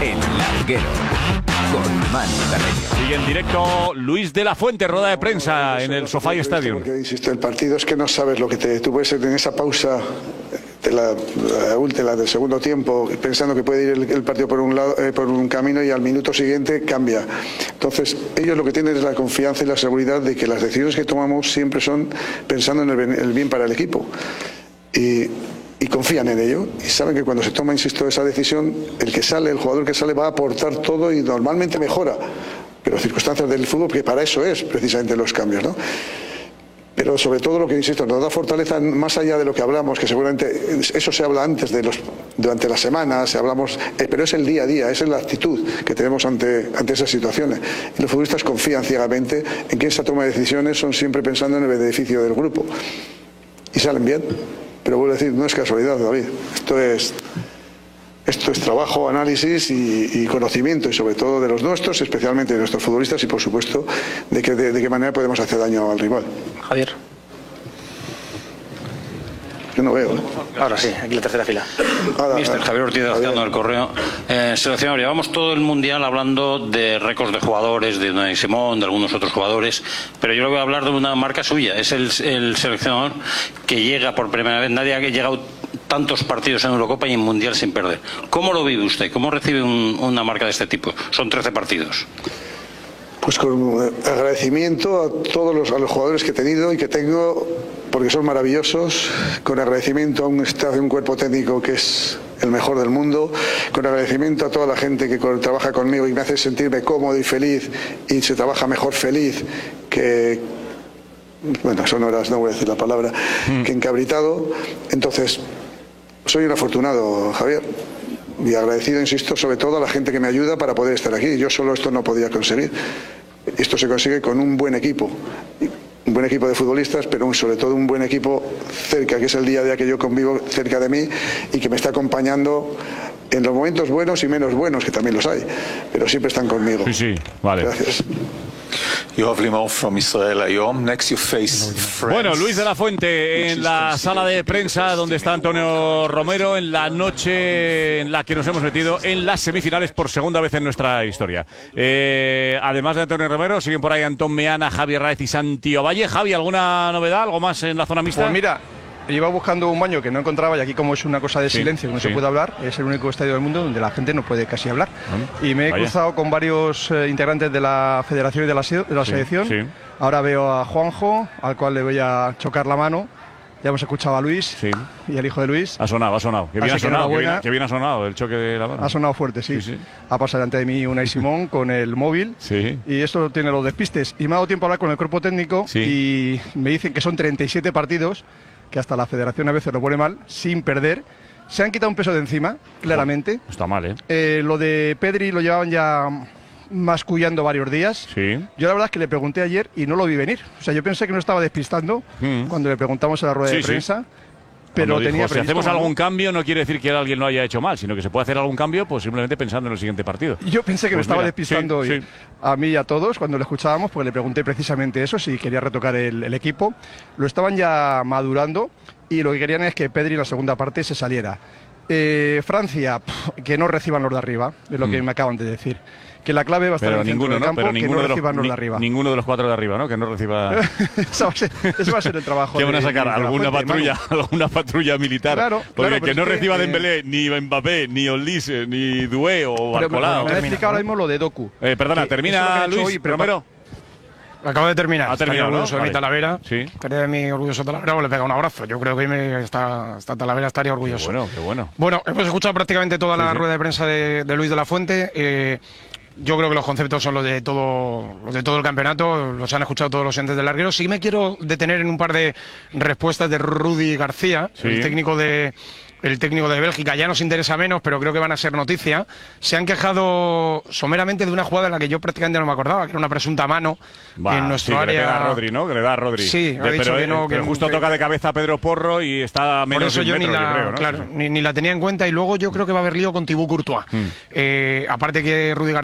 El Larguero, con Manu Carreño. Sigue en directo Luis de la Fuente, rueda de prensa en el SoFi Stadium. Porque, insisto, el partido es que no sabes lo que tú puedes ser en esa pausa de la última del segundo tiempo, pensando que puede ir el partido por un lado, por un camino, y al minuto siguiente cambia. Entonces, ellos lo que tienen es la confianza y la seguridad de que las decisiones que tomamos siempre son pensando en el bien para el equipo. Y confían en ello y saben que cuando se toma, insisto, esa decisión, el jugador que sale va a aportar todo y normalmente mejora. Pero circunstancias del fútbol, que para eso es precisamente los cambios, ¿no? Pero sobre todo lo que, insisto, nos da fortaleza más allá de lo que hablamos, que seguramente eso se habla antes durante las semanas, pero es el día a día, esa es la actitud que tenemos ante esas situaciones. Y los futbolistas confían ciegamente en que esa toma de decisiones son siempre pensando en el beneficio del grupo. Y salen bien. Pero vuelvo a decir, no es casualidad, David. Esto es trabajo, análisis y conocimiento, y sobre todo de los nuestros, especialmente de nuestros futbolistas, y por supuesto de qué manera podemos hacer daño al rival. Javier. Yo no veo. Ahora sí, aquí la tercera fila. Mister Javier Ortiz, haciendo el correo. Seleccionador, llevamos todo el mundial hablando de récords de jugadores, de Unai Simón, de algunos otros jugadores, pero yo le voy a hablar de una marca suya. Es el seleccionador que llega por primera vez. Nadie ha llegado tantos partidos en Eurocopa y en Mundial sin perder. ¿Cómo lo vive usted? ¿Cómo recibe una marca de este tipo? Son 13 partidos. Pues con agradecimiento a todos los jugadores que he tenido y que tengo, porque son maravillosos, con agradecimiento a un staff y un cuerpo técnico que es el mejor del mundo, con agradecimiento a toda la gente que trabaja conmigo y me hace sentirme cómodo y feliz, y se trabaja mejor feliz que, bueno, son horas, no voy a decir la palabra, que encabritado. Entonces, soy un afortunado, Javier, y agradecido, insisto, sobre todo a la gente que me ayuda para poder estar aquí. Yo solo esto no podía conseguir. Esto se consigue con un buen equipo de futbolistas, pero sobre todo un buen equipo cerca, que es el día a día que yo convivo cerca de mí y que me está acompañando en los momentos buenos y menos buenos, que también los hay, pero siempre están conmigo. Sí, vale. Gracias. Bueno, Luis de la Fuente en la sala de prensa donde está Antonio Romero, en la noche en la que nos hemos metido en las semifinales por segunda vez en nuestra historia. Además de Antonio Romero, siguen por ahí Antón Meana, Javier Raez y Santi Ovalle. Javi, ¿alguna novedad? ¿Algo más en la zona mixta? Pues mira, iba buscando un baño que no encontraba, y aquí, como es una cosa de silencio, que no se puede hablar, es el único estadio del mundo donde la gente no puede casi hablar. Y me he cruzado con varios integrantes de la federación y de la selección. Ahora veo a Juanjo, al cual le voy a chocar la mano. Ya hemos escuchado a Luis y al hijo de Luis. Ha sonado. Que bien ha sonado el choque de la mano. Ha sonado fuerte, sí. Ha pasado delante de mí Unai Simón con el móvil. Y esto tiene los despistes. Y me ha dado tiempo a hablar con el cuerpo técnico y me dicen que son 37 partidos, que hasta la federación a veces lo pone mal, sin perder. Se han quitado un peso de encima, claramente. Está mal, ¿eh? Lo de Pedri lo llevaban ya mascullando varios días. Yo la verdad es que le pregunté ayer y no lo vi venir. O sea, yo pensé que no estaba despistando cuando le preguntamos en la rueda de prensa. Pero dijo, si hacemos algún cambio no quiere decir que alguien lo haya hecho mal, sino que se puede hacer algún cambio pues simplemente pensando en el siguiente partido. Yo pensé que me estaba despistando a mí y a todos cuando le escuchábamos, porque le pregunté precisamente eso, si quería retocar el equipo. Lo estaban ya madurando y lo que querían es que Pedri en la segunda parte se saliera. Francia, que no reciban los de arriba, es lo que me acaban de decir. Que la clave va a estar en el centro del campo, que no reciban los de arriba. Ninguno de los cuatro de arriba, ¿no? Que no reciba... Eso va a ser el trabajo. ¿Qué van a sacar? ¿Alguna patrulla militar? Porque que no reciba Dembélé, ni Mbappé, ni Olise, ni Doué o Barcola. Me ha explicado ahora mismo lo de Doku. Perdona, termina Luis Romero. Acabo de terminar. Ha terminado, orgulloso de mi Talavera. Estaría de mi orgulloso Talavera, le pega un abrazo. Yo creo que esta Talavera estaría orgulloso. Qué bueno. Bueno, hemos escuchado prácticamente toda la rueda de prensa de Luis de la Fuente. Yo creo que los conceptos son los de todo el campeonato, los han escuchado todos los entes del Larguero. Sí me quiero detener en un par de respuestas de Rudi García, el técnico de Bélgica. Ya nos interesa menos, pero creo que van a ser noticia. Se han quejado someramente de una jugada en la que yo prácticamente no me acordaba, que era una presunta mano en nuestro área. Que le pega a Rodri, ¿no? Que le da a Rodri. Sí, ha dicho que no. Pero justo toca de cabeza a Pedro Porro y está a menos de un metro, yo creo, ¿no? Claro, ni la tenía en cuenta, y luego yo creo que va a haber lío con Thibaut Courtois. Aparte que Rudi García